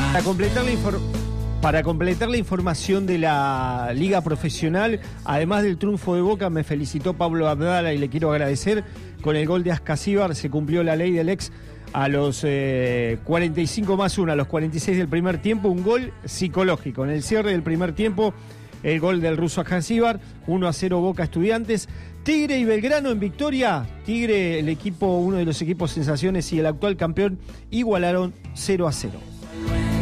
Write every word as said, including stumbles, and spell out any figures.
Para completar la infor- para completar la información de la Liga Profesional, además del triunfo de Boca, me felicitó Pablo Abdala y le quiero agradecer. Con el gol de Ascasíbar se cumplió la ley del ex a los eh, cuarenta y cinco más uno, a los cuarenta y seis del primer tiempo, un gol psicológico. En el cierre del primer tiempo, el gol del ruso Ascasíbar, uno a cero Boca Estudiantes. Tigre y Belgrano en victoria. Tigre, el equipo, uno de los equipos sensaciones, y el actual campeón igualaron cero a cero.